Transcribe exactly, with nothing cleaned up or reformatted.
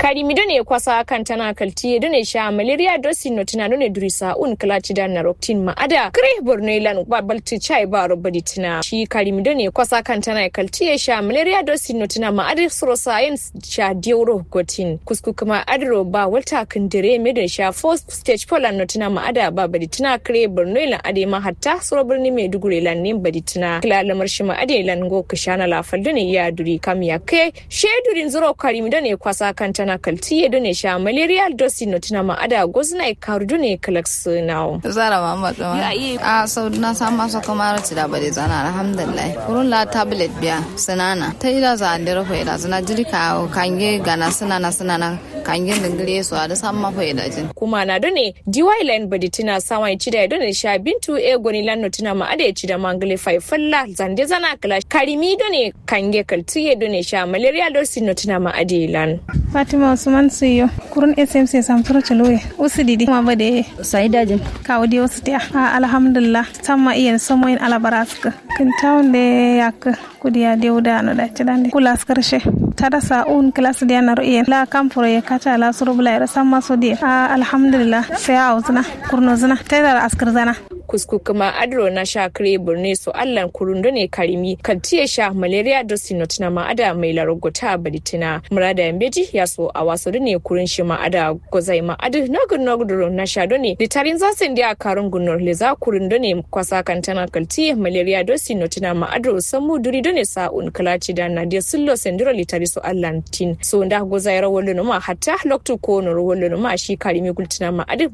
karimi done kwasa kan tana kalti done sha malaria dosi no tana done durisa un kalaci da naroktin ma ada kre borno lan babalti chai ba robadi tina shi karimi done kwasa kan tana kalti sha malaria dosi no tana ma ada suro science sha dioro gotin kusku kuma adro ba walta kindire me da sha first stage polan no tana ma ada ba badi tina kre borno lan ade ma hatta suro birni me dugure lan ne badi tina kila lamar shi ma ade lan go kashana la faldane ya duri kam ya ke shedurin zuro karimi done kwasa kan tana kalti done sha malaria dosi no tana ma ada gozna e kardu ne kalax now zara Muhammad a sau na san masa kamar ci da bare zana alhamdulillah kurun la tablet biya sanana ta ila za andira fa ila zana jirka kange gana sanana sanana kange dingire su da san ma fa ila jin kuma na done diwai line badi tina sawai ci da done sha bintu e goni lan no tana ma ada ci da mangle fa falla zande zana kala karimi done kange kalti done sha malaria dosi no tana ma ade lan Fatima Usman Siyo kurun S M C Samsura Chaloye usididi kuma bade Saida Jim kawdi ustia alhamdulillah tamma iyen somoyin alabaraska kin tawnde yak kudiya dewda no da tidande kulas karshe tada sa un class de na iyen la kampuro ye kata la surubla ra samma sodi alhamdulillah sai auzna kurno zna tada askar zana kusku kuma adro na sha kare burne so allan kurundo ne karimi kaltiye sha malaria dosi no tana ma ada mai larogota baditina murada yambeji ya so a waso ne kurin shi ma ada gozai ma adu nogun noguduro na sha done litarin zasin dia karun gunor le za kurundo ne kwasa kan tana kaltiye malaria dosi no tana ma adro samu duri done sa un kalaci da na dia sullo sendiro litari so allan tin so nda gozai rawolo no ma hatta loktu ko no rawolo no ma shi karimi gultina ma adu